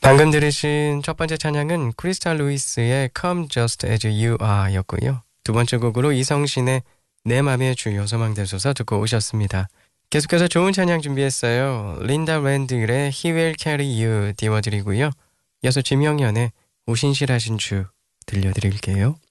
방금 들으신 첫 번째 찬양은 크리스탈 루이스의 Come Just As You Are 였고요. 두 번째 곡으로 이성신의 내 맘의 주요 소망되소서 듣고 오셨습니다. 계속해서 좋은 찬양 준비했어요. 린다 랜들의 He Will Carry You 띄워드리고요. 이어서 지명현의 오신실하신 주 들려드릴게요.